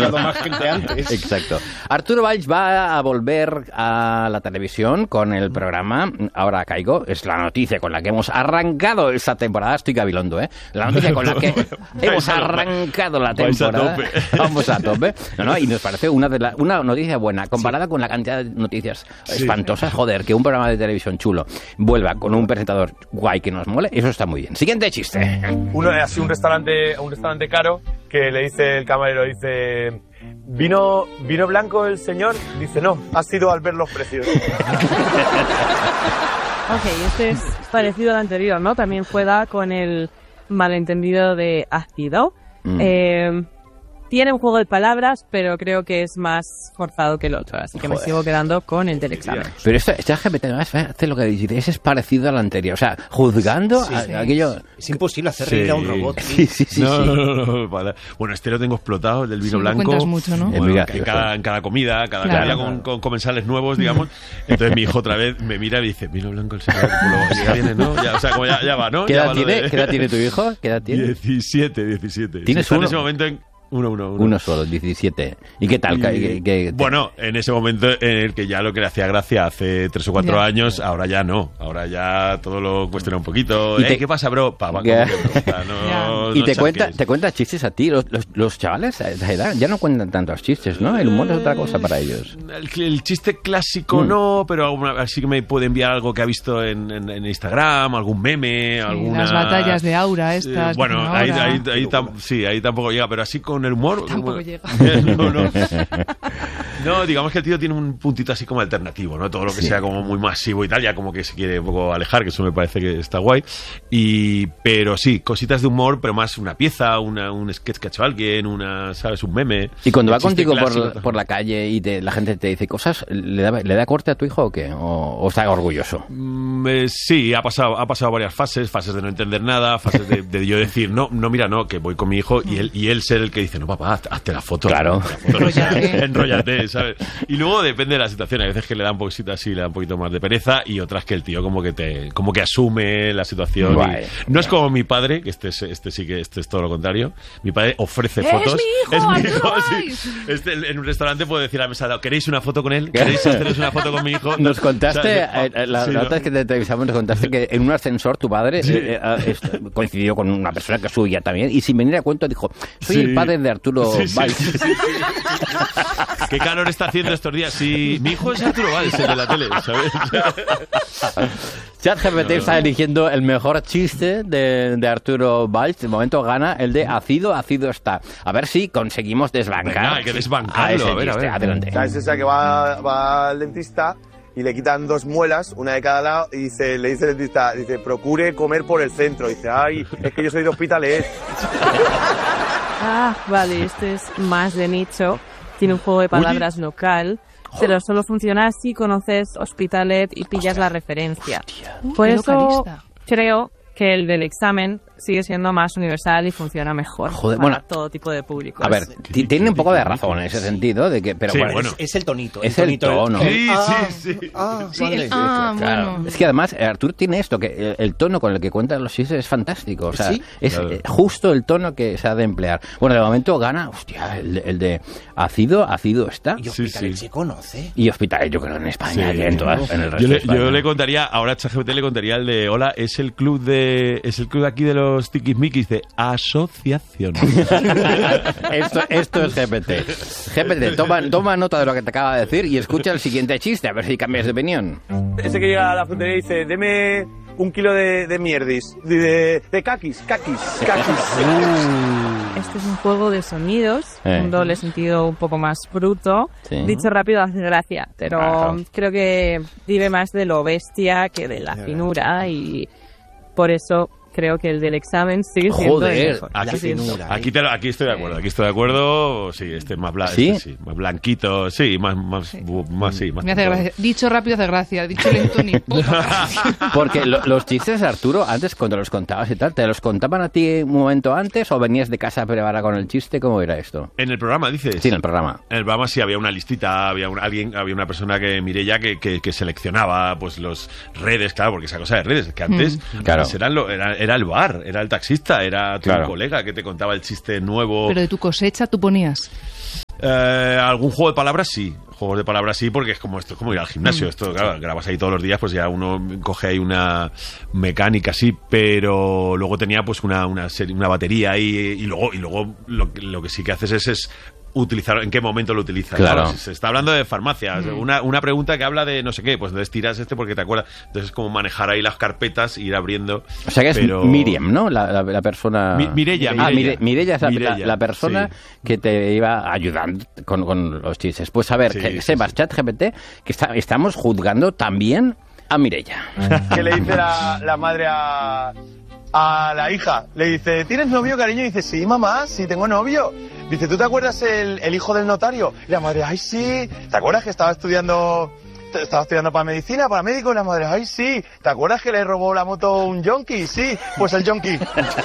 recuerdo más gente antes. Exacto. Arturo Valls va a volver a la televisión con el programa Ahora Caigo. Es la noticia con la que hemos arrancado esta temporada. Estoy gabilondo, ¿eh? La noticia con la que hemos arrancado la temporada. Vamos a tope. No, y nos parece una noticia buena. Comparada con la cantidad de noticias espantosas, joder, que un programa de televisión chulo vuelva con un presentador guay que nos mole, eso está muy bien. Siguiente chiste. Uno es así un restaurante caro que le dice el camarero, dice, ¿vino blanco el señor? Dice, no, ha sido al ver los precios. Ok, este es parecido al anterior, ¿no? También juega con el malentendido de ácido. Tiene un juego de palabras, pero creo que es más forzado que el otro, así que me sigo quedando con el del examen. Pero esta GPT hace lo que dice, es parecido al anterior, o sea, juzgando aquello... Es imposible hacer reír a un robot. No. Bueno, este lo tengo explotado, el del vino blanco. Cuentas mucho, ¿no? Bueno, en cada comida, con comensales nuevos, digamos. Entonces mi hijo otra vez me mira y dice, vino blanco el señor, ya viene, ¿no? Ya, o sea, como ya va, ¿no? ¿Qué edad tiene tu hijo? ¿Qué edad tiene? 17. ¿Tienes uno? En ese momento Uno solo, 17. ¿Y qué tal? Bueno, en ese momento en el que ya lo que le hacía gracia hace 3 o 4 años, ahora ya no. Ahora ya todo lo cuestiona un poquito. ¿Qué pasa, bro? Y te cuenta chistes a ti. Los chavales a esa edad ya no cuentan tantos chistes, ¿no? El humor es otra cosa para ellos. El chiste clásico no, pero así que me puede enviar algo que ha visto en Instagram, algún meme, las batallas de Aura estas. Bueno, ahí tampoco llega, pero así con el humor... Tampoco llega. No, digamos que el tío tiene un puntito así como alternativo, ¿no? Todo lo que sea como muy masivo y tal, ya como que se quiere un poco alejar, que eso me parece que está guay. Pero sí, cositas de humor, pero más una pieza, un sketch que ha hecho alguien, ¿sabes? Un meme. Y cuando va contigo por la calle y la gente te dice cosas, ¿le da corte a tu hijo o qué? ¿O está orgulloso? Sí, ha pasado varias fases de no entender nada, fases de yo decir, no, mira, no, que voy con mi hijo, y él ser el que dice, no, papá, hazte la foto. Claro. Enróllate, ¿sabes? Y luego depende de la situación. Hay veces que le da un poquito más de pereza, y otras que el tío como que asume la situación. No es como mi padre, que este es todo lo contrario. Mi padre ofrece fotos. Es mi hijo, sí. En un restaurante puede decir a la mesa, ¿queréis una foto con él? ¿Queréis haceros una foto con mi hijo? Nos contaste, la otra vez que te entrevistamos, nos contaste que en un ascensor tu padre coincidió con una persona que subía también, y sin venir a cuento dijo, soy el padre de Arturo Valls. ¿Qué calor está haciendo estos días? Sí, mi hijo es Arturo Valls, el de la tele, ¿sabes? ChatGPT está eligiendo el mejor chiste de Arturo Valls. De momento gana el de ácido está. A ver si conseguimos desbancar. Venga, hay que desbancarlo. A ver. Adelante. Es esa que va al dentista y le quitan 2 muelas, una de cada lado, y le dice el dentista, procure comer por el centro. Dice, ay, es que yo soy de Hospitalet. Vale, este es más de nicho. Tiene un juego de palabras local, pero solo funciona si conoces Hospitalet y pillas la referencia. Por eso creo que el del examen sigue siendo más universal y funciona mejor para todo tipo de público. A ver, tiene un poco de razón en ese sentido, pero es el tonito. Es el tono. Sí. Claro. Es que además Arturo tiene esto, que el tono con el que cuentan los chistes es fantástico. O sea, es justo el tono que se ha de emplear. Bueno, de momento gana, el de ácido está. Y Hospitalet se conoce. Y Hospitalet, yo creo, en España y en el resto de España. Yo le contaría, ahora ChatGPT le contaría el de, hola, es el club de aquí de los tiquismiquis de asociación. Esto es GPT. Toma nota de lo que te acaba de decir y escucha el siguiente chiste, a ver si cambias de opinión. Ese que llega a la frutería y dice, deme 1 kilo de mierdis, de caquis. Este es un juego de sonidos, un doble sentido un poco más bruto. Dicho rápido hace gracia, pero creo que vive más de lo bestia que de la finura, y por eso creo que el del examen sigue siendo el mejor. Aquí estoy de acuerdo. Sí, más más blanquito, más me hace gracia. Dicho rápido hace gracia, dicho lento ni Porque los chistes, Arturo, antes cuando los contabas y tal, ¿te los contaban a ti un momento antes o venías de casa preparada con el chiste? ¿Cómo era esto? En el programa, dices. Sí, en el programa. En el programa sí había una listita, había una persona que Mireia que seleccionaba pues los redes, claro, porque esa cosa de redes, que antes era el bar, era el taxista, era tu colega que te contaba el chiste nuevo. Pero de tu cosecha tú ponías. Algún juego de palabras sí. Juegos de palabras sí, porque es como esto es como ir al gimnasio. Esto, claro, grabas ahí todos los días, pues ya uno coge ahí una mecánica, sí, pero luego tenía pues una batería ahí y luego lo que sí que haces es utilizar, en qué momento lo utilizas. Claro. ¿No? Se está hablando de farmacias, una pregunta que habla de no sé qué, pues entonces tiras porque te acuerdas. Entonces es como manejar ahí las carpetas, ir abriendo. O sea que es Miriam, ¿no? La persona... Mireia. Mireia es Mireia, la persona que te iba ayudando con los chistes. Pues a ver, Sebas, ChatGPT, que estamos juzgando también a Mireia. ¿Qué le dice la madre a la hija? Le dice, ¿tienes novio, cariño? Y dice, sí, mamá, sí tengo novio. Dice, ¿tú te acuerdas el hijo del notario? Y la madre, ay, sí. ¿Te acuerdas que estaba estudiando para medicina, para médico? Y la madre, ay, sí. ¿Te acuerdas que le robó la moto un yonki? Sí, pues el yonki.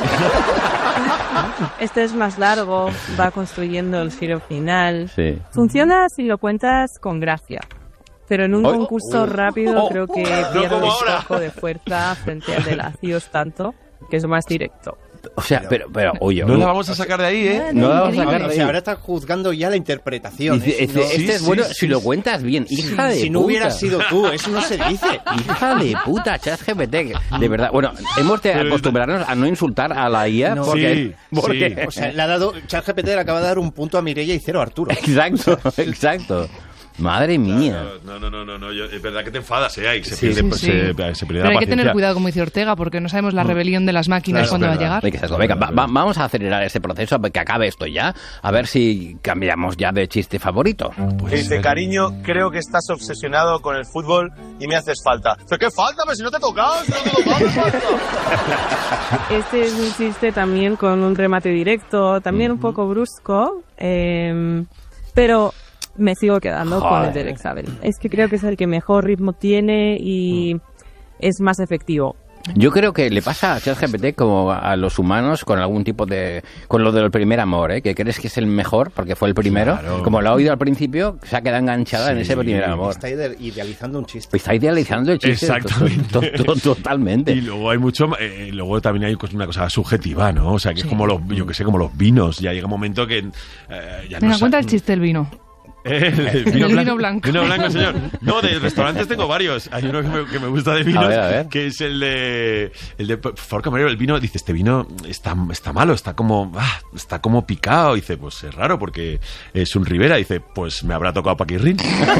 Este es más largo, va construyendo el giro final. Sí. Funciona si lo cuentas con gracia. Pero en un concurso rápido creo que pierde un poco de fuerza frente al de Lacios tanto, que es más directo. O sea, pero oye... No la vamos a sacar de ahí, ¿eh? No la vamos a sacar de O ahí. sea, ahora estás juzgando ya la interpretación. Dice, este es bueno si lo cuentas bien. Hija de Si no puta. hubieras sido tú, eso no se dice. Hija de puta, ChatGPT. De verdad. Bueno, hemos de acostumbrarnos a no insultar a la IA No. porque... Sí, porque sí. O sea, le ha dado, ChatGPT le acaba de dar un punto a Mireia y 0 a Arturo. Exacto. Madre mía. No, es verdad que te enfadas, ahí se Sí, pierde, sí. se pierde la Pero hay que paciencia. tener cuidado, como dice Ortega, porque no sabemos la rebelión de las máquinas Claro, cuándo va a es verdad. llegar. Venga, vamos a acelerar ese proceso, que acabe esto ya. A ver si cambiamos ya de chiste favorito. Dice, cariño, creo que estás obsesionado con el fútbol y me haces falta. ¿Pero qué falta? Pero si no te he tocado, si no te he tocado, ¿qué falta? Este es un chiste también con un remate directo, también un poco brusco, pero me sigo quedando con el del examen. Es que creo que es el que mejor ritmo tiene y es más efectivo. Yo creo que le pasa a ChatGPT como a los humanos con algún tipo de... con lo del primer amor, ¿eh? Que crees que es el mejor porque fue el primero. Claro. Como lo ha oído al principio, se ha quedado enganchada en ese primer amor. Está idealizando un chiste. Está idealizando el chiste. Exactamente. Totalmente. Y luego hay mucho, luego también hay una cosa subjetiva, ¿no? O sea, que es como los, yo que sé, como los vinos. Ya llega un momento que ya Venga, no cuenta el chiste del vino. El vino blanco. Vino blanco, señor. No, de restaurantes tengo varios. Hay uno que me gusta de vinos, A ver. que es el de por favor, camarero, el vino, dice, este vino está malo, está como picado. Dice, pues es raro porque es un Ribera. Dice, pues me habrá tocado Paquirrín.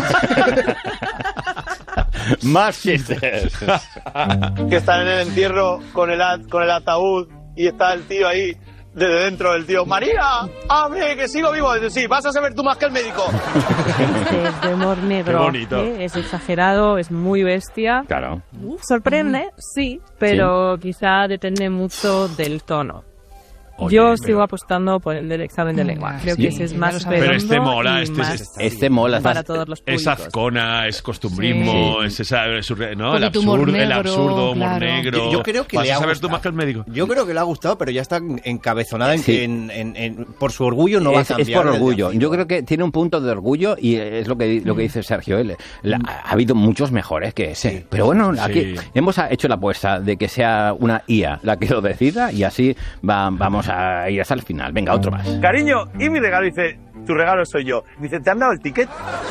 Más chistes. Que están en el entierro con el ataúd y está el tío ahí desde dentro, el tío, María, abre, que sigo vivo. Dice, sí, vas a saber tú más que el médico. Este es de humor negro. Qué bonito. Es exagerado, es muy bestia. Claro. Sorprende, sí, pero quizá depende mucho del tono. Oye, Yo pero- sigo apostando por el del examen de lengua. Creo Sí, que ese es ya más lo sabemos. Pero este redondo mola, y este más Este mola. para todos los Es públicos. azcona, es costumbrismo, Sí. es esa, ¿no? Un poquito humor el negro, absurdo, humor claro. negro. Yo creo que Vas le a ha saber tú gustado. más que el médico. Yo creo que le ha gustado, pero ya está encabezonada en Sí. que por su orgullo no va a cambiar. Es por desde orgullo. arriba. Yo creo que tiene un punto de orgullo y es lo que dice Sergio. Ha habido muchos mejores que ese. Sí. Pero bueno, aquí Sí. hemos hecho la apuesta de que sea una IA la que lo decida y así vamos a ir hasta el final. Venga, otro más. Cariño, y mi regalo, dice, tu regalo soy yo. Dice, ¿te han dado el ticket?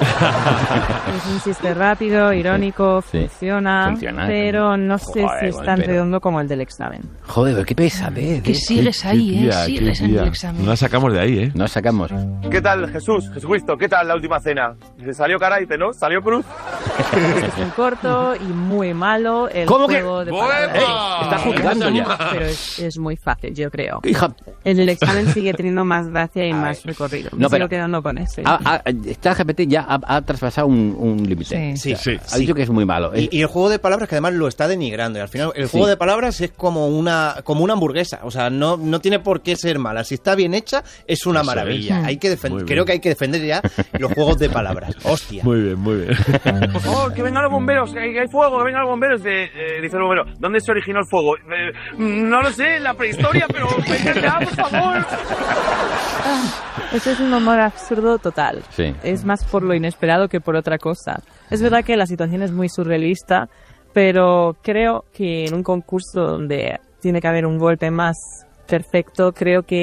Es un chiste rápido, irónico, Sí, funciona, pero no sé Joder, si es con el tan pero. redondo como el del examen. Joder, qué pesadez. Que sigues ahí, sigues en el examen. No la sacamos de ahí, ¿eh? No sacamos. ¿Qué tal, Jesucristo? ¿Qué tal la última cena? Dice, ¿salió cara? Dice, ¿no? ¿Salió cruz? Es muy corto y muy malo el ¿Cómo que? juego de ¡Buena! palabras. Está juzgando ya. Pero es muy fácil, yo creo. Hija, El del examen sigue teniendo más gracia y más recorrido. Me No, sigo pero- quedando con ese. esta GPT ya ha traspasado un límite. Sí. Sí. Ha dicho que es muy malo. Y el juego de palabras que además lo está denigrando. Y al final, el juego de palabras es como una hamburguesa. O sea, no tiene por qué ser mala. Si está bien hecha, es una Eso maravilla. es. Hay que Muy defender. bien. Creo que hay que defender ya los juegos de palabras. Hostia. Muy bien, muy bien. Por favor, que vengan los bomberos, que hay fuego, que vengan los bomberos. Dice el bombero, ¿dónde se originó el fuego? No lo sé, en la prehistoria, pero vengan ya, por favor. Ese es un humor absurdo total. Sí. Es más por lo inesperado que por otra cosa. Es verdad que la situación es muy surrealista, pero creo que en un concurso donde tiene que haber un golpe más perfecto, creo que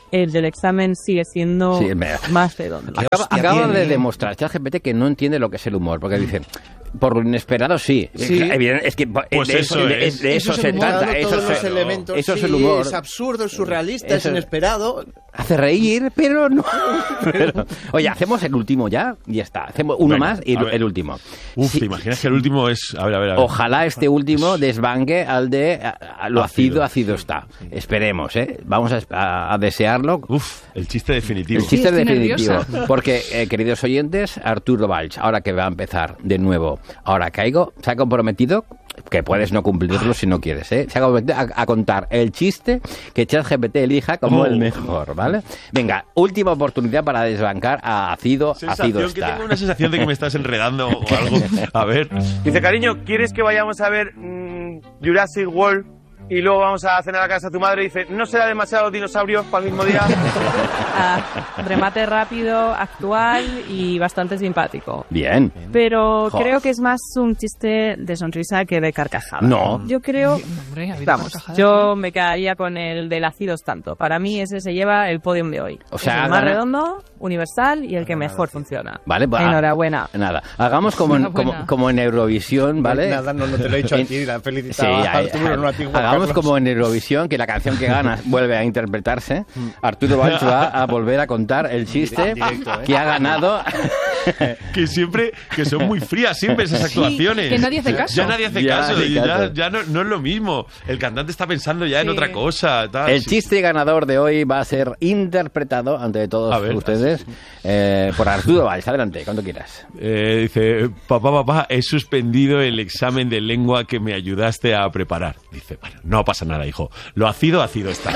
el del examen sigue siendo más redondo. Acaba de demostrar ChatGPT que no entiende lo que es el humor, porque dice, por lo inesperado sí. Es que pues de eso se trata. Eso es el humor. Es absurdo, es surrealista, es inesperado. Hace reír, pero no. Oye, hacemos el último ya y ya está. Hacemos uno más y el último. ¿Te imaginas que el último es...? A ver. Ojalá este último desbanque al de lo ácido está. Esperemos, ¿eh? Vamos a desearlo. El chiste definitivo. El chiste definitivo. Porque, queridos oyentes, Arturo Valls, ahora que va a empezar de nuevo, ahora caigo, se ha comprometido, que puedes no cumplirlo si no quieres, ¿eh? Se ha comprometido a contar el chiste que ChatGPT elija como el mejor, ¿vale? Venga, última oportunidad para desbancar a ácido está. Que tengo una sensación de que me estás enredando o algo. A ver. Dice, cariño, ¿quieres que vayamos a ver Jurassic World y luego vamos a cenar a casa de tu madre? Dice, ¿no será demasiado dinosaurios para el mismo día? Remate rápido, actual y bastante simpático. Bien. Pero creo que es más un chiste de sonrisa que de carcajada. No. Yo creo... Vamos, yo me quedaría con el del ácidos tanto. Para mí ese se lleva el podium de hoy. O sea, es el más redondo, universal y el que mejor funciona. Vale, enhorabuena. Nada, hagamos como en Eurovisión, ¿vale? Nada, no te lo he dicho a ti, la felicitaba a Arturo, no a ti, hagamos como en Eurovisión, que la canción que gana vuelve a interpretarse. Arturo Valls va a volver a contar el chiste que ha ganado. que son muy frías siempre esas actuaciones. Que nadie hace caso. Ya nadie hace caso. Ya no es lo mismo. El cantante está pensando ya en otra cosa. Tal. El chiste ganador de hoy va a ser interpretado ante todos ustedes por Arturo Valls. Adelante, cuando quieras. Dice, papá, he suspendido el examen de lengua que me ayudaste a preparar. Dice, bueno, no pasa nada, hijo. Lo ácido está.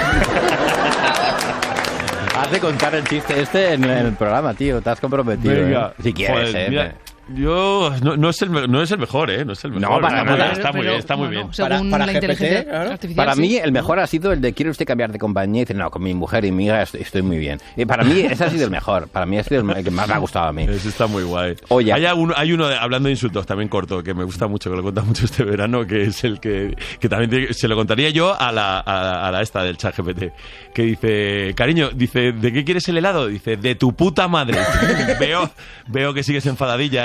Has de contar el chiste en el programa, tío. Te has comprometido. Venga, Si quieres, mira, yo no es el mejor, no es el mejor. No, para nada. Está muy bien. Según para la GPT, inteligencia artificial. Para mí el mejor ha sido el de ¿quiere usted cambiar de compañía? Y dice, no, con mi mujer y mi hija estoy muy bien. Y para mí ese ha sido el mejor. Para mí ha sido el que más me ha gustado a mí. Eso está muy guay. Oye, hay uno hablando de insultos también corto que me gusta mucho, que lo cuenta mucho este verano, que es el que también se lo contaría yo a la esta del ChatGPT, que dice, cariño, dice, ¿de qué quieres el helado? Dice, de tu puta madre. Veo que sigues enfadadilla,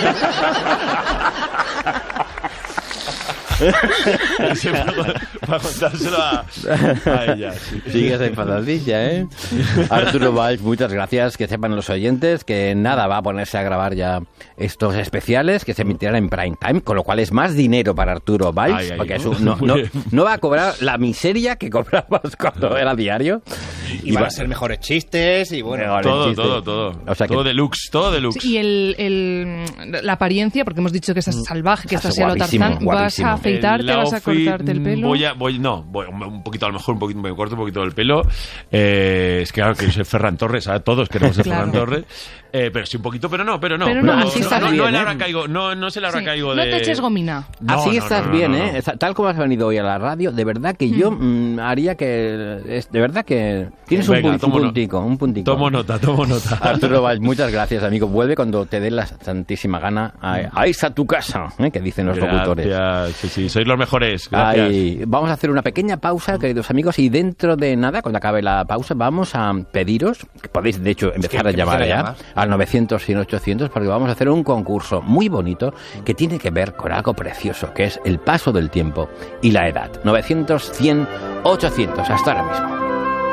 para contárselo a ella. Sí. Sigues enfadadilla, Arturo Valls, muchas gracias. Que sepan los oyentes que nada, va a ponerse a grabar ya estos especiales que se emitirán en prime time, con lo cual es más dinero para Arturo Valls, porque no va a cobrar la miseria que cobrabas cuando era diario. Y van a ser mejores chistes y bueno, todo. O sea, todo deluxe. Sí, y la apariencia, porque hemos dicho que estás salvaje, que estás a lo Tarzán, vas a afeitarte, vas a cortarte el pelo. Voy un poquito, a lo mejor me corto un poquito el pelo. Es que claro, que soy Ferran Torres, ¿sabes? Todos queremos ser Ferran Torres. Pero sí un poquito, pero no. Así estás bien, no se le habrá caído de... No te eches gomina. Así estás bien, Tal como has venido hoy a la radio, de verdad que yo haría que... de verdad que tienes un puntico. Tomo nota. Arturo Valls, muchas gracias, amigo. Vuelve cuando te dé la santísima gana a irse a tu casa, que dicen los locutores. Sí, sois los mejores. Gracias. Vamos a hacer una pequeña pausa, queridos amigos, y dentro de nada, cuando acabe la pausa, vamos a pediros, que podéis de hecho empezar a llamar ya, al 900 100 800, porque vamos a hacer un concurso muy bonito que tiene que ver con algo precioso, que es el paso del tiempo y la edad. 900 100 800, hasta ahora mismo.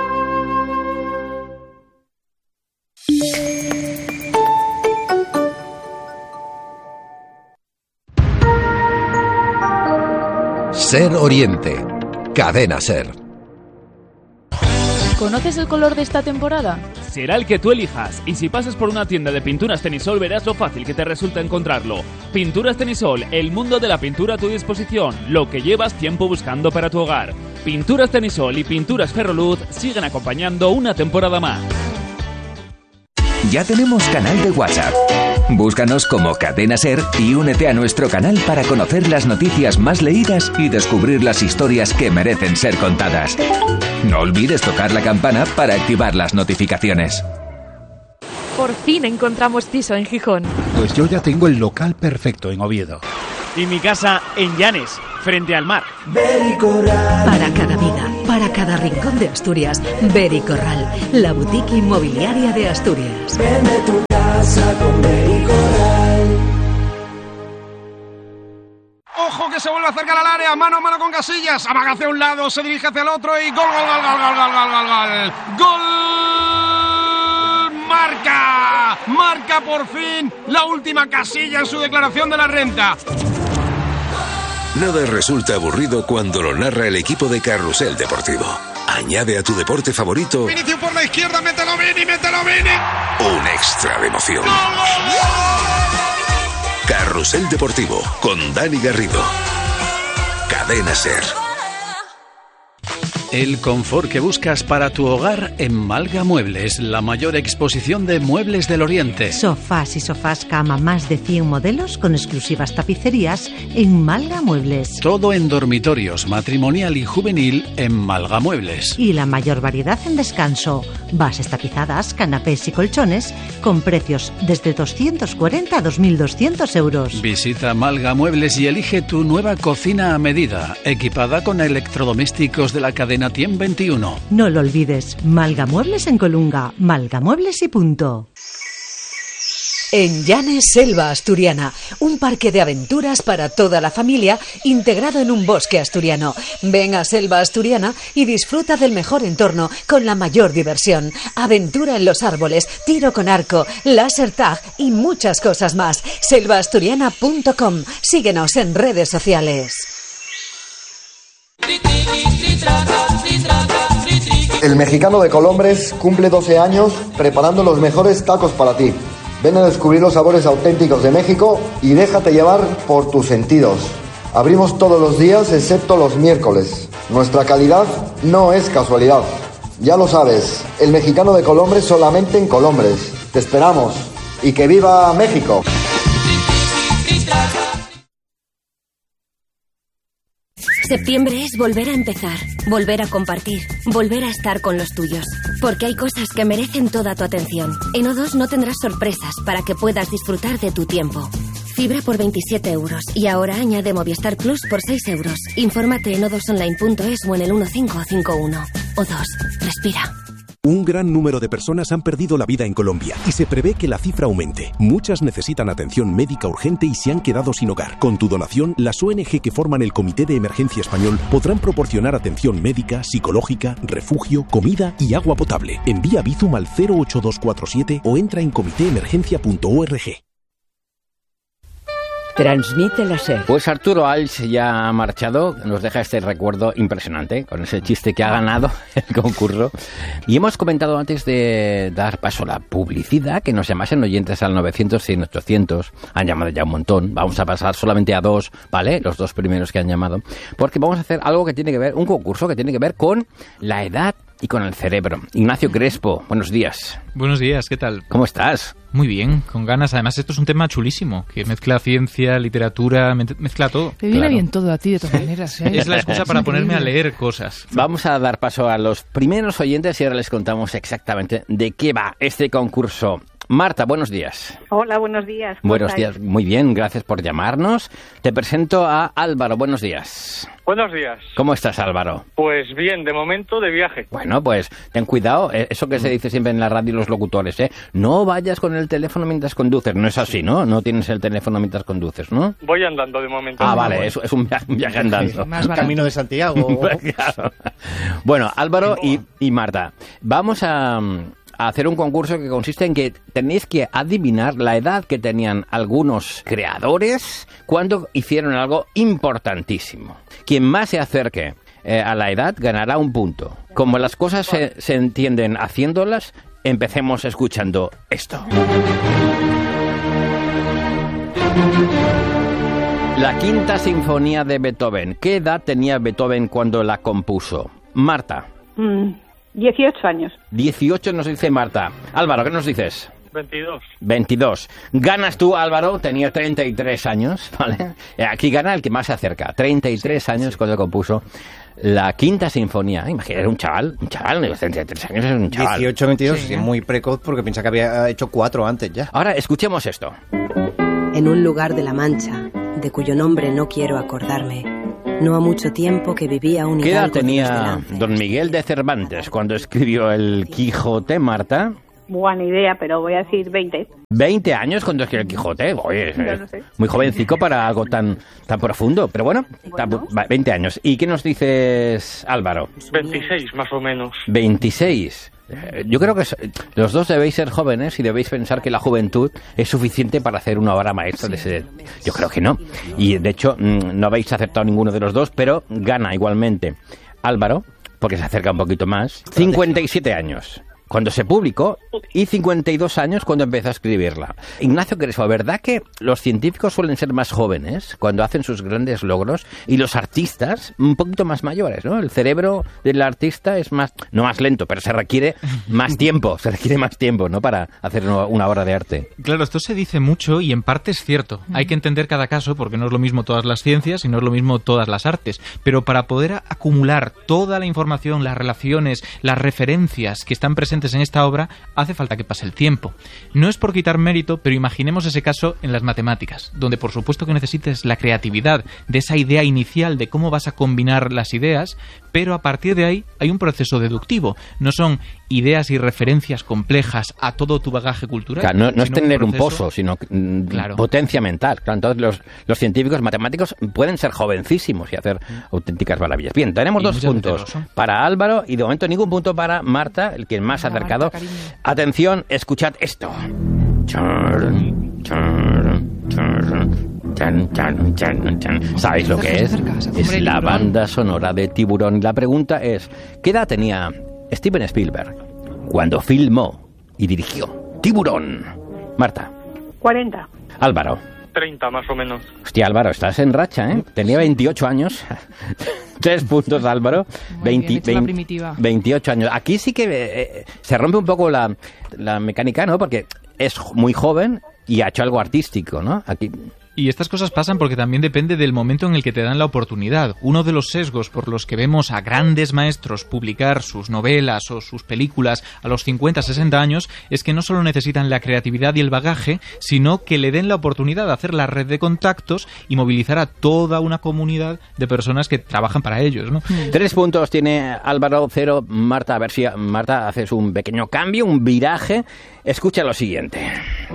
Ser Oriente, Cadena Ser. ¿Conoces el color de esta temporada? Será el que tú elijas, y si pasas por una tienda de pinturas Tenisol verás lo fácil que te resulta encontrarlo. Pinturas Tenisol, el mundo de la pintura a tu disposición, lo que llevas tiempo buscando para tu hogar. Pinturas Tenisol y Pinturas Ferroluz siguen acompañando una temporada más. Ya tenemos canal de WhatsApp. Búscanos como Cadena Ser y únete a nuestro canal para conocer las noticias más leídas y descubrir las historias que merecen ser contadas. No olvides tocar la campana para activar las notificaciones. Por fin encontramos piso en Gijón. Pues yo ya tengo el local perfecto en Oviedo. Y mi casa en Llanes, frente al mar. Para cada vida, para Para cada rincón de Asturias, Beri Corral, la boutique inmobiliaria de Asturias. Vende tu casa con Beri Corral. ¡Ojo que se vuelve a acercar al área! ¡Mano a mano con Casillas! Amaga hacia un lado, se dirige hacia el otro y ¡gol, gol, gol, gol, gol, gol, gol, gol! ¡Gol! ¡Marca! ¡Marca por fin la última Casilla en su declaración de la renta! Nada resulta aburrido cuando lo narra el equipo de Carrusel Deportivo. Añade a tu deporte favorito Vinicius por la izquierda, mételo Vini, un extra de emoción. Carrusel Deportivo con Dani Garrido. Cadena SER. El confort que buscas para tu hogar en Malga Muebles, la mayor exposición de muebles del Oriente. Sofás y sofás cama, más de 100 modelos con exclusivas tapicerías en Malga Muebles. Todo en dormitorios, matrimonial y juvenil en Malga Muebles. Y la mayor variedad en descanso, bases tapizadas, canapés y colchones con precios desde 240 a 2.200 euros. Visita Malga Muebles y elige tu nueva cocina a medida, equipada con electrodomésticos de la cadena Tiem 21. No lo olvides, Malga Muebles en Colunga, Malga Muebles y punto. En Llanes, Selva Asturiana, un parque de aventuras para toda la familia integrado en un bosque asturiano. Ven a Selva Asturiana y disfruta del mejor entorno con la mayor diversión. Aventura en los árboles, tiro con arco, láser tag y muchas cosas más. selvaasturiana.com. Síguenos en redes sociales. El Mexicano de Colombres cumple 12 años preparando los mejores tacos para ti. Ven a descubrir los sabores auténticos de México y déjate llevar por tus sentidos. Abrimos todos los días excepto los miércoles. Nuestra calidad no es casualidad. Ya lo sabes, el Mexicano de Colombres solamente en Colombres. Te esperamos. ¡Y que viva México! Septiembre es volver a empezar, volver a compartir, volver a estar con los tuyos. Porque hay cosas que merecen toda tu atención. En O2 no tendrás sorpresas para que puedas disfrutar de tu tiempo. Fibra por 27 euros y ahora añade Movistar Plus por 6 euros. Infórmate en o2online.es o en el 1551. O2, respira. Un gran número de personas han perdido la vida en Colombia y se prevé que la cifra aumente. Muchas necesitan atención médica urgente y se han quedado sin hogar. Con tu donación, las ONG que forman el Comité de Emergencia Español podrán proporcionar atención médica, psicológica, refugio, comida y agua potable. Envía Bizum al 08247 o entra en comitéemergencia.org. Transmite la SER. Pues Arturo Alls ya ha marchado, nos deja este recuerdo impresionante con ese chiste que ha ganado el concurso. Y hemos comentado antes de dar paso a la publicidad que nos llamasen oyentes al 900 100 800. Han llamado ya un montón. Vamos a pasar solamente a dos, ¿vale? Los dos primeros que han llamado. Porque vamos a hacer algo que tiene que ver, un concurso que tiene que ver con la edad y con el cerebro. Ignacio Crespo, buenos días. Buenos días, ¿qué tal? ¿Cómo estás? Muy bien, con ganas. Además, esto es un tema chulísimo, que mezcla ciencia, literatura, mezcla todo. Te viene bien todo a ti, de todas maneras, ¿eh? Es la excusa para ponerme a leer cosas. Vamos a dar paso a los primeros oyentes y ahora les contamos exactamente de qué va este concurso. Marta, buenos días. Hola, buenos días. Buenos días, muy bien, gracias por llamarnos. Te presento a Álvaro, buenos días. Buenos días. ¿Cómo estás, Álvaro? Pues bien, de momento de viaje. Bueno, pues ten cuidado, eso que se dice siempre en la radio y los locutores, ¿eh? No vayas con el teléfono mientras conduces, no es así, ¿no? No tienes el teléfono mientras conduces, ¿no? Voy andando de momento. Ah, vale, es un viaje andando. El Camino de Santiago. Claro. Bueno, Álvaro y Marta, vamos a hacer un concurso que consiste en que tenéis que adivinar la edad que tenían algunos creadores cuando hicieron algo importantísimo. Quien más se acerque a la edad ganará un punto. Como las cosas se entienden haciéndolas, empecemos escuchando esto. La Quinta Sinfonía de Beethoven. ¿Qué edad tenía Beethoven cuando la compuso? Marta. 18 años. 18 nos dice Marta. Álvaro, ¿qué nos dices? 22. 22. Ganas tú, Álvaro, tenía 33 años, ¿vale? Aquí gana el que más se acerca. 33 años cuando compuso la Quinta Sinfonía. Imagina, era un chaval, 33 años es un chaval. 18, 22, sí, muy precoz porque pensaba que había hecho 4 antes ya. Ahora, escuchemos esto. En un lugar de la Mancha, de cuyo nombre no quiero acordarme, No ha mucho tiempo que vivía un ¿Qué edad hidalgo de los tenía Delances. don Miguel de Cervantes cuando escribió el Quijote, Marta? Buena idea, pero voy a decir 20. 20 años cuando escribió el Quijote. Oye, Ya lo sé. muy jovencico para algo tan profundo. Pero bueno, 20 años. ¿Y qué nos dices, Álvaro? 26 más o menos. 26. Yo creo que los dos debéis ser jóvenes y debéis pensar que la juventud es suficiente para hacer una obra maestra de ese... Yo creo que no. Y de hecho, no habéis aceptado ninguno de los dos, pero gana igualmente Álvaro, porque se acerca un poquito más. 57 años cuando se publicó y 52 años cuando empezó a escribirla. Ignacio Crespo, ¿verdad que los científicos suelen ser más jóvenes cuando hacen sus grandes logros y los artistas un poquito más mayores, ¿no? El cerebro del artista es más, no más lento, pero se requiere más tiempo, ¿no? Para hacer una obra de arte. Claro, esto se dice mucho y en parte es cierto. Hay que entender cada caso porque no es lo mismo todas las ciencias y no es lo mismo todas las artes. Pero para poder acumular toda la información, las relaciones, las referencias que están presentes en esta obra, hace falta que pase el tiempo. No es por quitar mérito, pero imaginemos ese caso en las matemáticas, donde por supuesto que necesites la creatividad de esa idea inicial de cómo vas a combinar las ideas, pero a partir de ahí hay un proceso deductivo. No son ideas y referencias complejas a todo tu bagaje cultural. Claro, no es tener un pozo, sino potencia mental. Claro, entonces los científicos matemáticos pueden ser jovencísimos y hacer auténticas maravillas. Bien, tenemos 2 puntos para Álvaro y de momento ningún punto para Marta, el que más ha acercado. Atención, escuchad esto. ¿Sabéis lo que es? Es la banda sonora de Tiburón. La pregunta es, ¿qué edad tenía Steven Spielberg cuando filmó y dirigió Tiburón? Marta. 40. Álvaro. 30 más o menos. Hostia, Álvaro, estás en racha, ¿eh? Tenía 28 años. 3 puntos, Álvaro. 28 años. Aquí sí que se rompe un poco la mecánica, ¿no? Porque es muy joven y ha hecho algo artístico, ¿no? Aquí... Y estas cosas pasan porque también depende del momento en el que te dan la oportunidad. Uno de los sesgos por los que vemos a grandes maestros publicar sus novelas o sus películas a los 50, 60 años es que no solo necesitan la creatividad y el bagaje, sino que le den la oportunidad de hacer la red de contactos y movilizar a toda una comunidad de personas que trabajan para ellos, ¿no? 3 puntos tiene Álvaro, 0 Marta. A ver si Marta haces un pequeño cambio, un viraje. Escucha lo siguiente.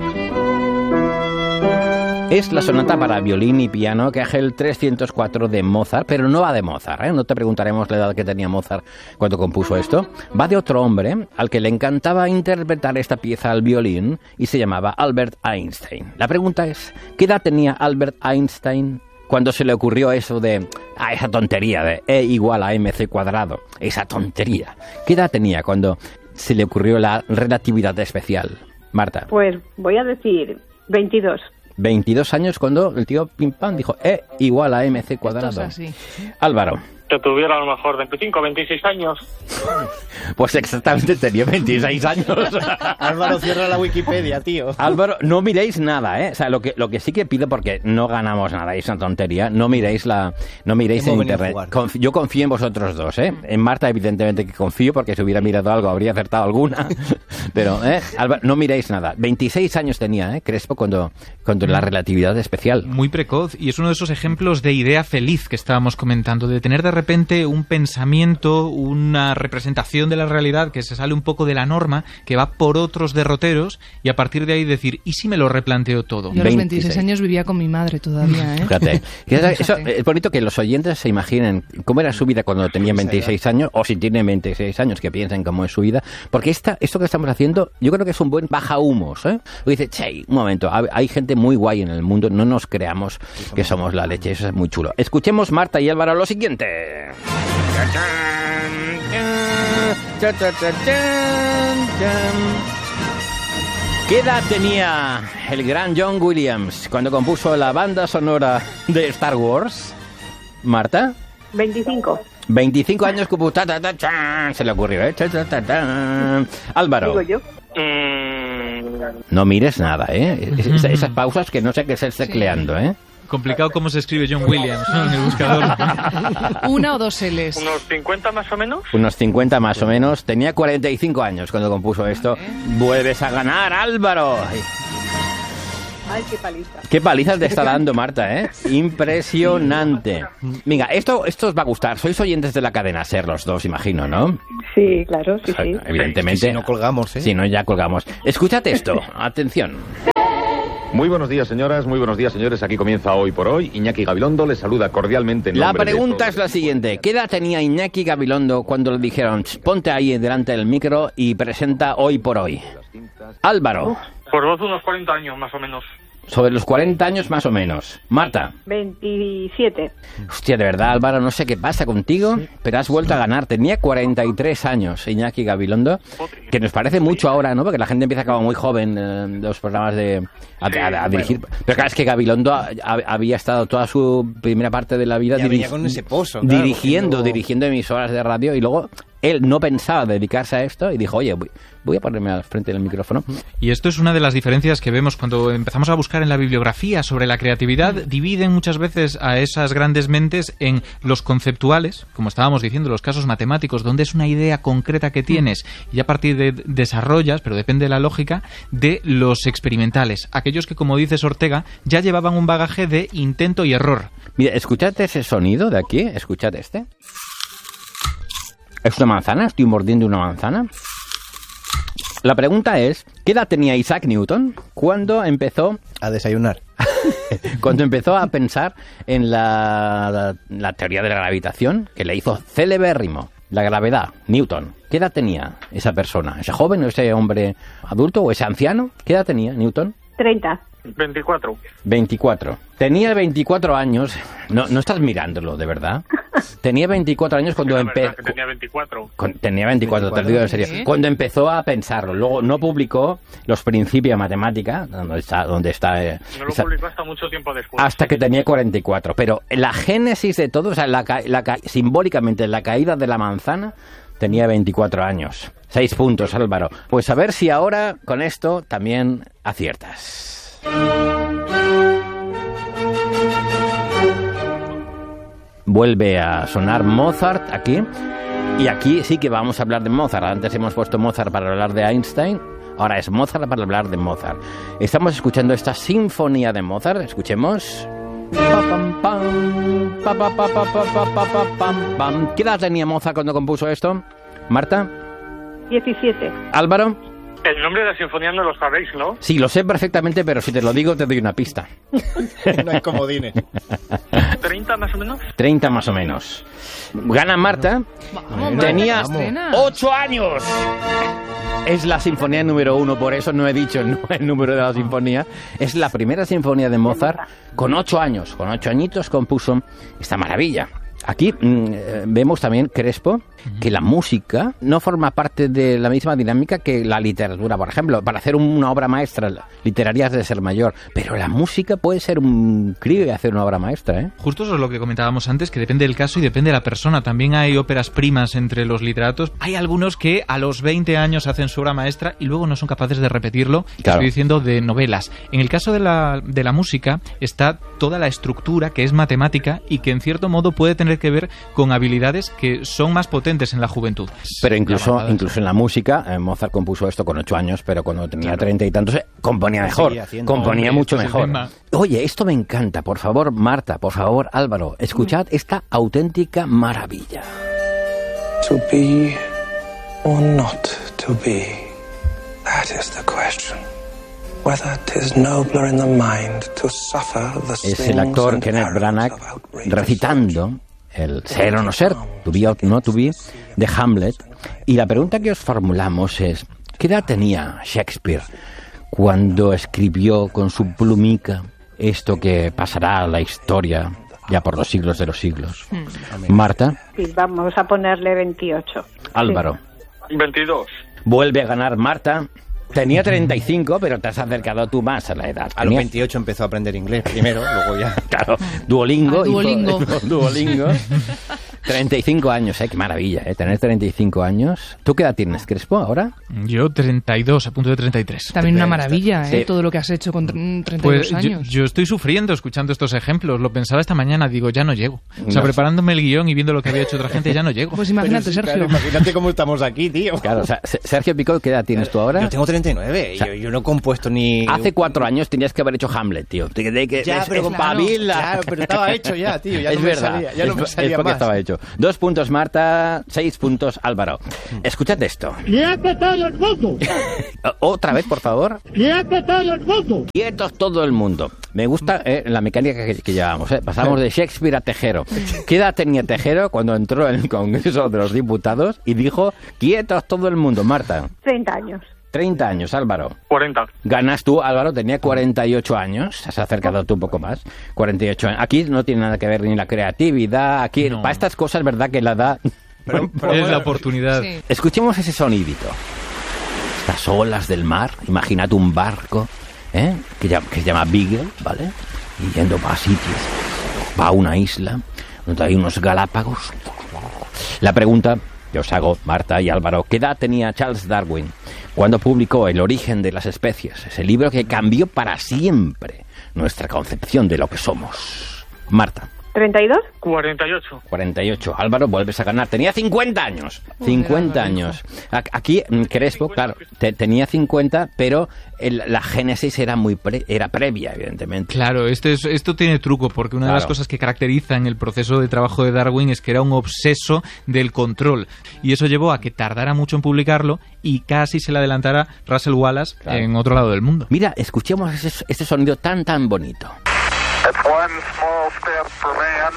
Es la sonata para violín y piano KGL 304 de Mozart, pero no va de Mozart, ¿eh? No te preguntaremos la edad que tenía Mozart cuando compuso esto. Va de otro hombre al que le encantaba interpretar esta pieza al violín y se llamaba Albert Einstein. La pregunta es, ¿qué edad tenía Albert Einstein cuando se le ocurrió eso de... esa tontería de E igual a mc cuadrado? Esa tontería. ¿Qué edad tenía cuando se le ocurrió la relatividad especial? Marta. Pues voy a decir 22. 22 años cuando el tío Pim Pam dijo E igual a mc cuadrado. Álvaro. Que tuviera a lo mejor 25, 26 años. Pues exactamente tenía 26 años. Álvaro, cierra la Wikipedia, tío. Álvaro, no miréis nada, ¿eh? O sea, lo que sí que pido, porque no ganamos nada, es una tontería, no miréis en internet. Yo confío en vosotros dos, ¿eh? En Marta, evidentemente que confío, porque si hubiera mirado algo habría acertado alguna. Pero, Álvaro, no miréis nada. 26 años tenía, Crespo, cuando la relatividad especial. Muy precoz, y es uno de esos ejemplos de idea feliz que estábamos comentando, de tener de repente un pensamiento, una representación de la realidad que se sale un poco de la norma, que va por otros derroteros, y a partir de ahí decir, ¿y si me lo replanteo todo? Yo a los 26 años vivía con mi madre todavía, ¿eh? Fíjate. Eso, es bonito que los oyentes se imaginen cómo era su vida cuando tenían 26 años, o si tienen 26 años, que piensen cómo es su vida, porque esto que estamos haciendo, yo creo que es un buen baja humos, ¿eh? Dice, che, un momento, hay gente muy guay en el mundo, no nos creamos que somos la leche, eso es muy chulo. Escuchemos, Marta y Álvaro, lo siguiente. ¿Qué edad tenía el gran John Williams cuando compuso la banda sonora de Star Wars? Marta. 25. 25 años, se le ocurrió, ¿eh? Álvaro. Digo yo. No mires nada, ¿eh? Esas pausas que no sé qué es tecleando, ¿eh? Complicado cómo se escribe John Williams, ¿no? En el buscador. ¿Una o dos L's? ¿Unos 50 más o menos? Unos 50 más o menos. Tenía 45 años cuando compuso esto. Vuelves a ganar, Álvaro. Ay, qué paliza. Qué paliza te está dando, Marta, ¿eh? Impresionante. Venga, esto os va a gustar. Sois oyentes de la cadena SER los dos, imagino, ¿no? Sí, claro, sí. Evidentemente. Si no colgamos, ¿eh? Si no, ya colgamos. Escúchate esto. Atención. Muy buenos días, señoras, muy buenos días, señores. Aquí comienza Hoy por Hoy. Iñaki Gabilondo les saluda cordialmente en La nombre pregunta es la siguiente. ¿Qué edad tenía Iñaki Gabilondo cuando le dijeron ponte ahí delante del micro y presenta Hoy por Hoy? Álvaro. Por vos unos 40 años, más o menos. Sobre los 40 años más o menos. Marta. 27. Hostia, de verdad, Álvaro, no sé qué pasa contigo, pero has vuelto a ganar. Tenía 43 años, Iñaki Gabilondo, que nos parece mucho ahora, ¿no? Porque la gente empieza como muy joven los programas a dirigir. Pero claro, es que Gabilondo había estado toda su primera parte de la vida con ese pozo, claro, dirigiendo emisoras de radio, y luego él no pensaba dedicarse a esto y dijo, oye, voy a ponerme al frente del micrófono. Y esto es una de las diferencias que vemos cuando empezamos a buscar en la bibliografía sobre la creatividad. Dividen muchas veces a esas grandes mentes en los conceptuales, como estábamos diciendo, los casos matemáticos, donde es una idea concreta que tienes y a partir de desarrollas, pero depende de la lógica, de los experimentales. Aquellos que, como dices Ortega, ya llevaban un bagaje de intento y error. Mira, escuchad ese sonido de aquí, escuchad este. ¿Es una manzana? ¿Estoy mordiendo una manzana? La pregunta es, ¿qué edad tenía Isaac Newton cuando empezó a desayunar? Cuando empezó a pensar en la teoría de la gravitación, que le hizo celebérrimo, la gravedad, Newton. ¿Qué edad tenía esa persona? ¿Ese joven o ese hombre adulto o ese anciano? ¿Qué edad tenía Newton? 30. 24. 24. Tenía 24 años. No estás mirándolo, ¿de verdad? Tenía 24 años cuando empezó... Tenía 24. Tenía 24, te lo digo en serio. ¿Sí? Cuando empezó a pensarlo. Luego no publicó los principios de matemática, donde está no lo publicó hasta mucho tiempo después. hasta que tenía 44. Pero la génesis de todo, o sea, simbólicamente la caída de la manzana, tenía 24 años. 6 puntos, Álvaro. Pues a ver si ahora con esto también aciertas. Vuelve a sonar Mozart aquí. Y aquí sí que vamos a hablar de Mozart. Antes hemos puesto Mozart para hablar de Einstein. Ahora es Mozart para hablar de Mozart. Estamos escuchando esta sinfonía de Mozart. Escuchemos. ¿Qué edad tenía Mozart cuando compuso esto? ¿Marta? 17. ¿Álvaro? El nombre de la sinfonía no lo sabéis, ¿no? Sí, lo sé perfectamente, pero si te lo digo te doy una pista. No hay comodines. ¿30 más o menos? 30 más o menos. Gana Marta. Tenía 8 años. Es la sinfonía número 1, por eso no he dicho el número de la sinfonía. Es la primera sinfonía de Mozart con 8 años. Con 8 añitos compuso esta maravilla. Aquí vemos también, Crespo, que la música no forma parte de la misma dinámica que la literatura. Por ejemplo, para hacer una obra maestra literaria has de ser mayor, pero la música puede ser un crío y hacer una obra maestra, ¿eh? Justo eso es lo que comentábamos antes, que depende del caso y depende de la persona. También hay óperas primas entre los literatos. Hay algunos que a los 20 años hacen su obra maestra y luego no son capaces de repetirlo. Claro. Estoy diciendo de novelas. En el caso de la música está toda la estructura que es matemática y que en cierto modo puede tener que ver con habilidades que son más potentes en la juventud. Pero incluso en la música, Mozart compuso esto con 8 años, pero cuando tenía 30 y tantos componía mejor, componía mucho mejor. Oye, esto me encanta. Por favor, Marta, por favor, Álvaro, escuchad esta auténtica maravilla. To be or not to be, that is the question. Whether 'tis nobler in the mind to suffer the Es el actor Kenneth Branagh recitando el ser o no ser, to be or not to be, de Hamlet. Y la pregunta que os formulamos es, ¿qué edad tenía Shakespeare cuando escribió con su plumica esto que pasará a la historia ya por los siglos de los siglos? Marta. Sí, vamos a ponerle 28. Álvaro. 22. Vuelve a ganar Marta. Tenía 35, pero te has acercado tú más a la edad. A los 28 empezó a aprender inglés primero, luego ya... Claro, Duolingo. Duolingo. Duolingo. 35 años, qué maravilla, tener 35 años. ¿Tú qué edad tienes, Crespo, ahora? Yo 32, a punto de 33. También una maravilla, Sí. todo lo que has hecho con 32 Pues años. yo estoy sufriendo escuchando estos ejemplos. Lo pensaba esta mañana, digo, ya no llego. O sea, preparándome el guión y viendo lo que había hecho otra gente, ya no llego. Pues imagínate, Pero, Sergio. claro, imagínate cómo estamos aquí, tío. Claro, o sea, Sergio Picó, ¿qué edad tienes tú ahora? Yo tengo 39, O sea, yo no he compuesto ni... Hace 4 años tenías que haber hecho Hamlet, tío. Ya, pero espabila. pero estaba hecho ya, tío. Ya es no me verdad, salía, ya no me es salía porque más. estaba hecho. 2 puntos Marta, 6 puntos Álvaro. Escúchate esto. ¡Quieto todo el mundo! Otra vez, por favor. ¡Quieto todo el mundo! Quietos todo el mundo. Me gusta la mecánica que llevamos. Pasamos de Shakespeare a Tejero. ¿Qué edad tenía Tejero cuando entró en el Congreso de los Diputados y dijo quietos todo el mundo? Marta. 30 años. 30 años, Álvaro. 40. Ganas tú, Álvaro, tenía 48 años. Has acercado tú un poco más. 48 años. Aquí no tiene nada que ver ni la creatividad. Aquí, No. para estas cosas, ¿verdad? Que la da... Es la oportunidad. Sí. Escuchemos ese sonidito. Estas olas del mar. Imaginad un barco, que se llama Beagle, ¿vale? Y yendo a sitios. Va a una isla donde hay unos Galápagos. La pregunta que os hago, Marta y Álvaro, ¿qué edad tenía Charles Darwin cuando publicó El origen de las especies? Ese libro que cambió para siempre nuestra concepción de lo que somos. Marta. 32. 48. 48. Álvaro, vuelves a ganar. Tenía 50 años. 50 años. Aquí, Crespo, claro, tenía 50, pero la génesis era era previa, evidentemente. Claro, esto tiene truco, porque una de las cosas que caracteriza en el proceso de trabajo de Darwin es que era un obseso del control. Y eso llevó a que tardara mucho en publicarlo y casi se le adelantara Russell Wallace en otro lado del mundo. Mira, escuchemos ese sonido tan bonito. It's one small step for man,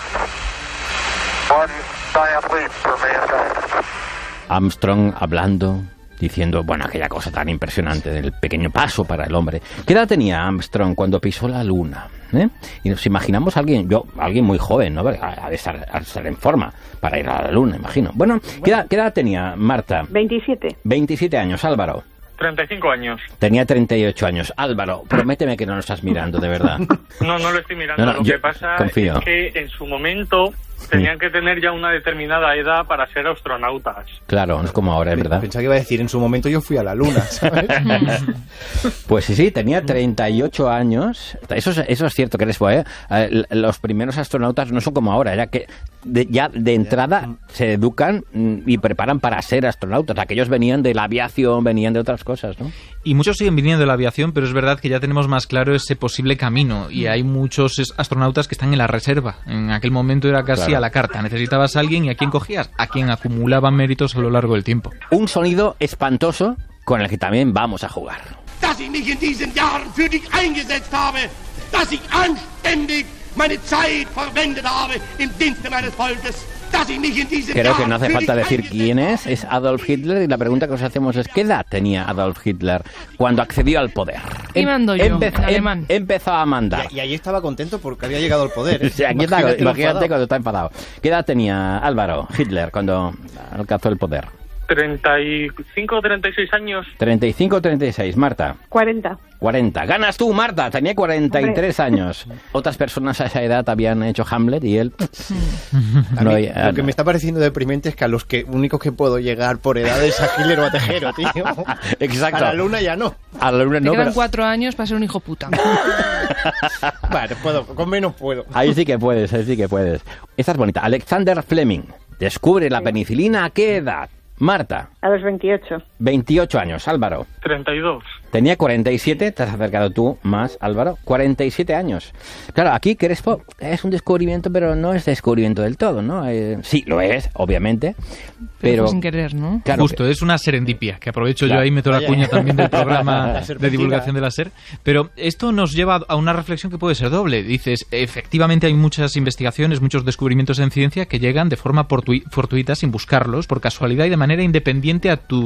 one giant leap for mankind. Armstrong hablando, diciendo, bueno, aquella cosa tan impresionante del pequeño paso para el hombre. ¿Qué edad tenía Armstrong cuando pisó la luna? Y nos imaginamos a alguien muy joven, ¿no? A estar en forma para ir a la luna, imagino. Bueno, ¿qué edad tenía Marta? 27. 27 años, Álvaro. 35 años. Tenía 38 años. Álvaro, prométeme que no lo estás mirando, de verdad. No lo estoy mirando. Lo que pasa confío. es que en su momento tenían que tener ya una determinada edad para ser astronautas. Claro, no es como ahora, es verdad. Pensaba que iba a decir, en su momento yo fui a la luna, ¿sabes? Pues sí, tenía 38 años. Eso es cierto, Crespo, los primeros astronautas no son como ahora, ya que ya de entrada se educan y preparan para ser astronautas. Aquellos venían de la aviación, venían de otras cosas, ¿no? Y muchos siguen viniendo de la aviación, pero es verdad que ya tenemos más claro ese posible camino. Y hay muchos astronautas que están en la reserva. En aquel momento era casi a la carta. Necesitabas a alguien y ¿a quién cogías? A quien acumulaba méritos a lo largo del tiempo. Un sonido espantoso con el que también vamos a jugar. Dass ich mich in diesen Jahren für dich eingesetzt habe, dass ich anständig meine Zeit verwendet habe im Dienste meines Volkes. Creo que no hace falta decir quién es Adolf Hitler, y la pregunta que os hacemos es ¿qué edad tenía Adolf Hitler cuando accedió al poder? Y mando yo, en alemán. Empezó a mandar. Y allí estaba contento porque había llegado al poder. Sí, aquí imagínate cuando está enfadado. ¿Qué edad tenía Álvaro Hitler cuando alcanzó el poder? 35 o 36 años. 35 o 36, Marta. 40. 40. Ganas tú, Marta. Tenía 43 años. Otras personas a esa edad habían hecho Hamlet y él... Lo que me está pareciendo deprimente es que a los únicos que puedo llegar por edad es a Hitler o a Tejero, tío. Exacto. A la luna ya no. A la luna no, Me quedan 4 años para ser un hijo puta. Vale, con menos puedo. Ahí sí que puedes. Esta es bonita. Alexander Fleming descubre la penicilina ¿a qué edad? Marta. A los 28. 28 años. Álvaro. 32. Tenía 47, te has acercado tú más, Álvaro. 47 años. Claro, aquí Crespo es un descubrimiento, pero no es descubrimiento del todo, ¿no? Sí, lo es, obviamente. Pero sin querer, ¿no? Claro, justo, es una serendipia, que aprovecho yo ahí, meto la cuña también del programa de divulgación de la SER. Pero esto nos lleva a una reflexión que puede ser doble. Dices, efectivamente hay muchas investigaciones, muchos descubrimientos en ciencia que llegan de forma fortuita, sin buscarlos, por casualidad y de manera independiente a tus habilidades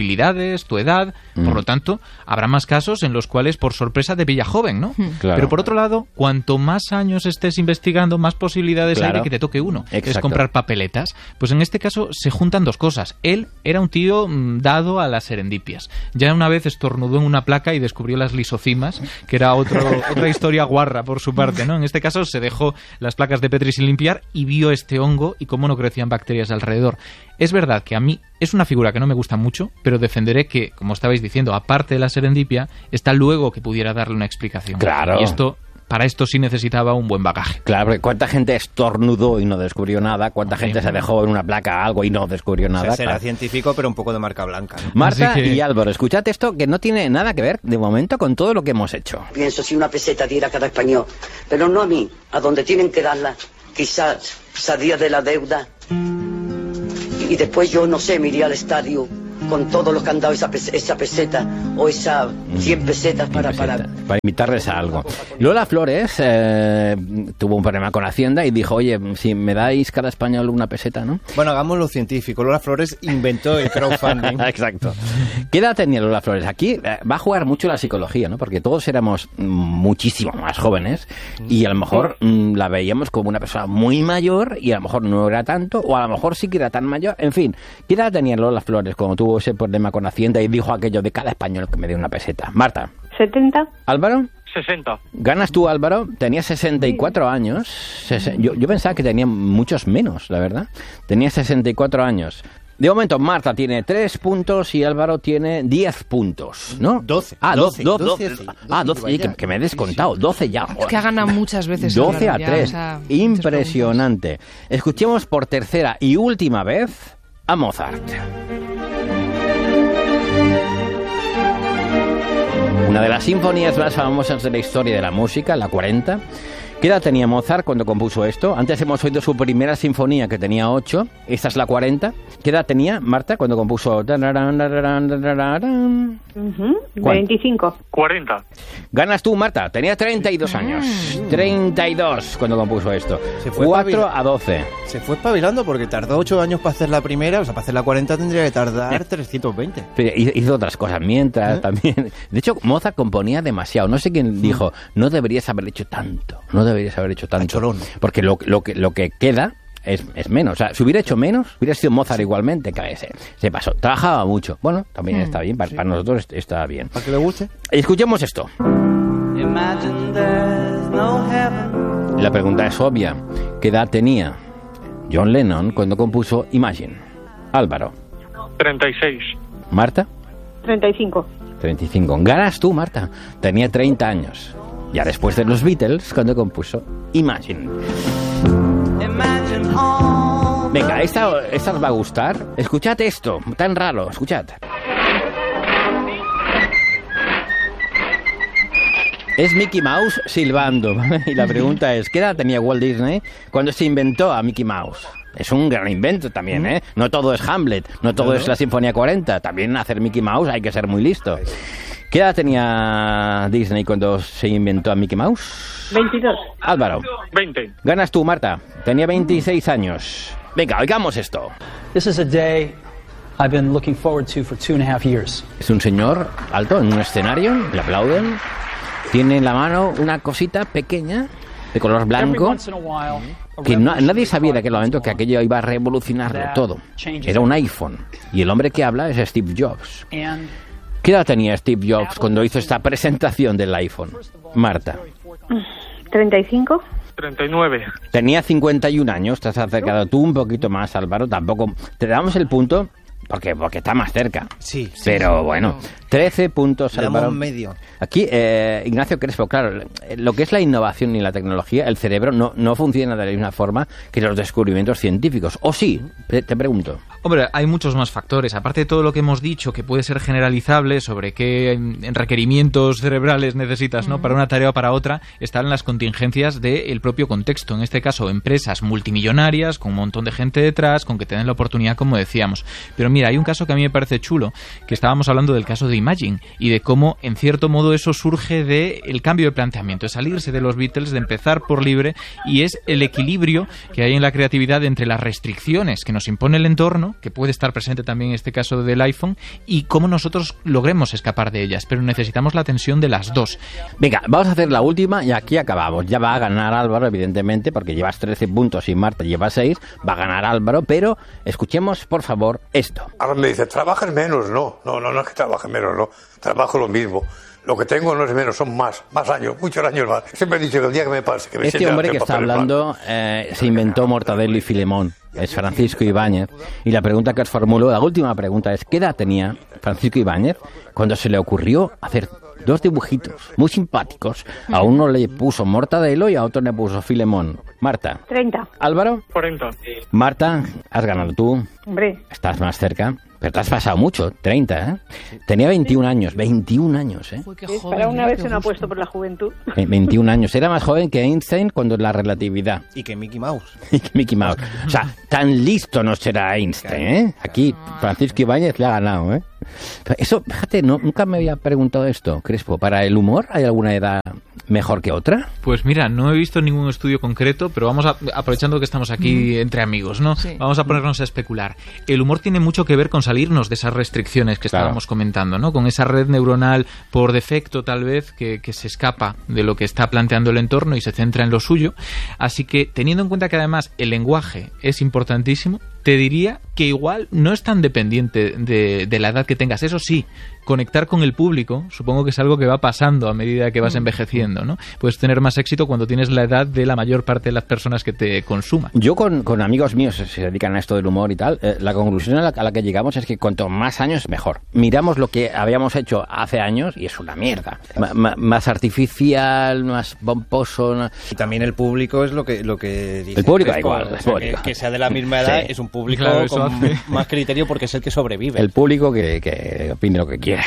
habilidades, tu edad. Por lo tanto, habrá más casos en los cuales por sorpresa te pilla joven, ¿no? Claro. Pero por otro lado, cuanto más años estés investigando, más posibilidades hay de que te toque uno. Es comprar papeletas. Pues en este caso se juntan dos cosas. Él era un tío dado a las serendipias. Ya una vez estornudó en una placa y descubrió las lisocimas, que era otra historia guarra por su parte, ¿no? En este caso se dejó las placas de Petri sin limpiar y vio este hongo y cómo no crecían bacterias alrededor. Es verdad que a mí es una figura que no me gusta mucho, pero defenderé que, como estabais diciendo, aparte de la serendipia, está luego que pudiera darle una explicación. Claro. Y para esto sí necesitaba un buen bagaje. Claro, porque ¿cuánta gente estornudó y no descubrió nada? ¿Cuánta gente se dejó en una placa algo y no descubrió nada? O sea, será científico, pero un poco de marca blanca, ¿no? Marta y Álvaro, escuchad esto que no tiene nada que ver, de momento, con todo lo que hemos hecho. Pienso si una peseta diera cada español, pero no a mí, a donde tienen que darla. Quizás salía de la deuda y después yo, no sé, me iría al estadio con todo lo que han dado esa peseta o esas 100 pesetas para invitarles a algo. Lola Flores tuvo un problema con Hacienda y dijo, oye, si me dais cada español una peseta, ¿no? Bueno, hagámoslo científico. Lola Flores inventó el crowdfunding. Exacto. ¿Qué edad tenía Lola Flores? Aquí va a jugar mucho la psicología, ¿no? Porque todos éramos muchísimo más jóvenes y a lo mejor la veíamos como una persona muy mayor y a lo mejor no era tanto, o a lo mejor sí que era tan mayor. En fin, ¿qué edad tenía Lola Flores cuando tuvo ese problema con Hacienda y dijo aquello de cada español que me dé una peseta? Marta. 70. ¿Álvaro? 60. ¿Ganas tú, Álvaro? Tenía 64 años. Yo pensaba que tenía muchos menos, la verdad. Tenía 64 años. De momento, Marta tiene 3 puntos y Álvaro tiene 10 puntos, ¿no? 12. Ah, 12. 12 que me he descontado. 12 ya. Es que ha ganado muchas veces. 12 a 3. O sea, impresionante. Escuchemos por tercera y última vez a Mozart. Una de las sinfonías más famosas de la historia de la música, la 40. ¿Qué edad tenía Mozart cuando compuso esto? Antes hemos oído su primera sinfonía, que tenía 8. Esta es la 40. ¿Qué edad tenía Marta cuando compuso? 25. 40. Ganas tú, Marta. Tenía 32 años. 32 cuando compuso esto. 4 a 12. Se fue espabilando porque tardó 8 años para hacer la primera. O sea, para hacer la 40 tendría que tardar 320. Pero hizo otras cosas mientras también. De hecho, Mozart componía demasiado. No sé quién dijo, no deberías haber hecho tanto. No deberías haber hecho tanto. Porque lo que queda es menos. O sea, si hubiera hecho menos, hubiera sido Mozart igualmente. Se pasó. Trabajaba mucho. Bueno, también está bien. Para nosotros está bien. ¿Para que le guste? Escuchemos esto. La pregunta es obvia. ¿Qué edad tenía John Lennon cuando compuso Imagine? Álvaro. 36. ¿Marta? 35. 35. Ganas tú, Marta. Tenía 30 años. Ya después de los Beatles, cuando compuso Imagine. Venga, esta os va a gustar. Escuchad esto, tan raro, escuchad. Es Mickey Mouse silbando. Y la pregunta es, ¿qué edad tenía Walt Disney cuando se inventó a Mickey Mouse? Es un gran invento también, ¿eh? No todo es Hamlet, no todo es la Sinfonía 40. También hacer Mickey Mouse hay que ser muy listo. ¿Qué edad tenía Disney cuando se inventó a Mickey Mouse? 22. Álvaro. 20. Ganas tú, Marta. Tenía 26 años. Venga, oigamos esto. This is a day I've been looking forward to for 2.5 years. Es un señor alto en un escenario, le aplauden. Tiene en la mano una cosita pequeña de color blanco que nadie sabía de aquel momento que aquello iba a revolucionarlo todo. Era un iPhone. Y el hombre que habla es Steve Jobs. ¿Qué edad tenía Steve Jobs cuando hizo esta presentación del iPhone? Marta. 35. 39. Tenía 51 años. Te has acercado tú un poquito más, Álvaro. Tampoco te damos el punto porque está más cerca. Sí. Pero bueno, 13 puntos, Álvaro. Medio. Aquí, Ignacio Crespo, claro, lo que es la innovación y la tecnología, el cerebro no funciona de la misma forma que los descubrimientos científicos. ¿O sí? Te pregunto. Hombre, hay muchos más factores. Aparte de todo lo que hemos dicho, que puede ser generalizable sobre qué requerimientos cerebrales necesitas, ¿no? Para una tarea o para otra, están las contingencias del propio contexto. En este caso, empresas multimillonarias, con un montón de gente detrás, con que te den la oportunidad, como decíamos. Pero mira, hay un caso que a mí me parece chulo, que estábamos hablando del caso de Imagine y de cómo, en cierto modo, eso surge del cambio de planteamiento, de salirse de los Beatles, de empezar por libre, y es el equilibrio que hay en la creatividad entre las restricciones que nos impone el entorno, que puede estar presente también en este caso del iPhone, y cómo nosotros logremos escapar de ellas, pero necesitamos la tensión de las dos. Venga, vamos a hacer la última y aquí acabamos. Ya va a ganar Álvaro, evidentemente, porque llevas 13 puntos y Marta lleva 6, va a ganar Álvaro, pero escuchemos, por favor, esto. Ahora me dice, ¿trabajas menos? No es que trabaje menos, no, trabajo lo mismo. Lo que tengo no es menos, son más años, muchos años más. Siempre he dicho que el día que me pase... Que me este hombre que está hablando se inventó Mortadelo y Filemón, es Francisco Ibáñez, y la pregunta que os formulo, la última pregunta es, ¿qué edad tenía Francisco Ibáñez cuando se le ocurrió hacer 2 dibujitos muy simpáticos? A uno le puso Mortadelo y a otro le puso Filemón. Marta. 30. Álvaro. 40. Marta, has ganado tú. Hombre. Estás más cerca. Pero te has pasado mucho, 30, ¿eh? Tenía 21 años, 21 años, ¿eh? Uy, qué joven, para una vez se me ha puesto por la juventud. 21 años. Era más joven que Einstein cuando la relatividad. Y que Mickey Mouse. Y que Mickey Mouse. O sea, tan listo no será Einstein, ¿eh? Aquí Francisco Ibáñez le ha ganado, ¿eh? Eso, fíjate, nunca me había preguntado esto, Crespo. ¿Para el humor hay alguna edad mejor que otra? Pues mira, no he visto ningún estudio concreto, pero vamos aprovechando que estamos aquí entre amigos, ¿no? Sí. Vamos a ponernos a especular. El humor tiene mucho que ver con salirnos de esas restricciones que estábamos comentando, ¿no? Con esa red neuronal por defecto, tal vez, que se escapa de lo que está planteando el entorno y se centra en lo suyo. Así que, teniendo en cuenta que además el lenguaje es importantísimo, te diría que igual no es tan dependiente de la edad que tengas. Eso sí, conectar con el público, supongo que es algo que va pasando a medida que vas envejeciendo, ¿no? Puedes tener más éxito cuando tienes la edad de la mayor parte de las personas que te consuman. Yo con amigos míos que se dedican a esto del humor y tal, la conclusión a la que llegamos es que cuanto más años mejor. Miramos lo que habíamos hecho hace años y es una mierda. Más artificial, más pomposo. Y también el público es lo que dice. El público da igual. O sea, que sea de la misma edad, sí. Es un público con más criterio porque es el que sobrevive. El público que opine lo que quiera.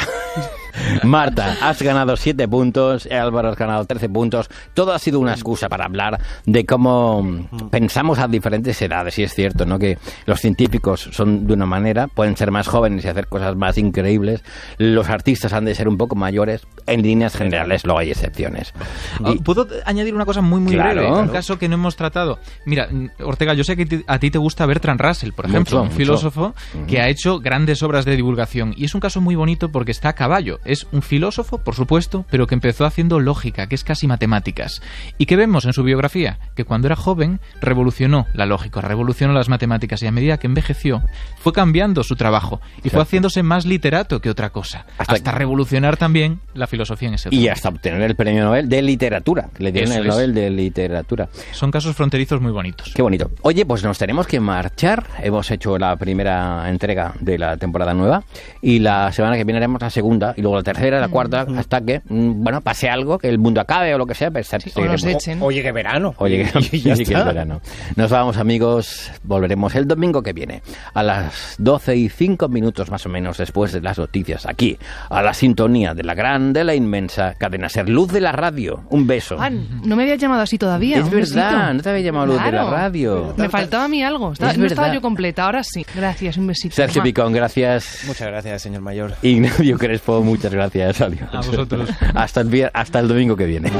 Marta, has ganado 7 puntos, Álvaro has ganado 13 puntos. Todo ha sido una excusa para hablar de cómo pensamos a diferentes edades. Y es cierto, ¿no? Que los científicos son de una manera, pueden ser más jóvenes y hacer cosas más increíbles. Los artistas han de ser un poco mayores. En líneas generales, luego hay excepciones. ¿Puedo añadir una cosa muy breve? Un caso que no hemos tratado. Mira, Ortega, yo sé que a ti te gusta Bertrand Russell, por ejemplo, un filósofo que ha hecho grandes obras de divulgación. Y es un caso muy bonito porque está a caballo. Es un filósofo, por supuesto, pero que empezó haciendo lógica, que es casi matemáticas. ¿Y qué vemos en su biografía? Que cuando era joven revolucionó la lógica, revolucionó las matemáticas y a medida que envejeció fue cambiando su trabajo y fue haciéndose más literato que otra cosa. Hasta revolucionar también la filosofía en ese y hasta obtener el premio Nobel de literatura. Le dieron el Nobel de literatura. Son casos fronterizos muy bonitos. Qué bonito. Oye, pues nos tenemos que marchar. Hemos hecho la primera entrega de la temporada nueva y la semana que viene haremos la segunda y luego la tercera, la cuarta, hasta que, pase algo, que el mundo acabe o lo que sea. Pero o nos echen. Oye, que verano. Oye, que es verano. Nos vamos, amigos. Volveremos el domingo que viene a las 12:05 más o menos después de las noticias, aquí, a la sintonía de la gran, de la inmensa cadena SER, Luz de la Radio. Un beso. No me habías llamado así todavía. Es verdad, no te había llamado Luz de la Radio. Me faltaba a mí algo. No estaba yo completa, ahora sí. Gracias, un besito. Sergio Picón, gracias. Muchas gracias, señor mayor. Ignacio Crespo, muchas gracias. Adiós. A vosotros. Hasta el domingo que viene.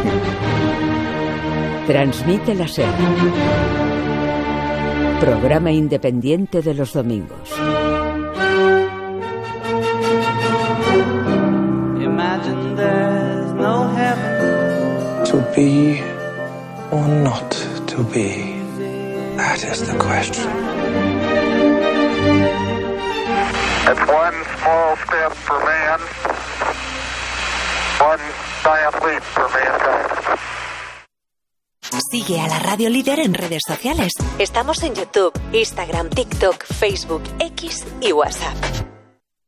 Transmite la SER. Programa independiente de los domingos. Imagine there's no heaven. To be or not to be, that is the question. It's one small step for man, one giant leap for mankind. Sigue a la Radio Líder en redes sociales. Estamos en YouTube, Instagram, TikTok, Facebook, X y WhatsApp.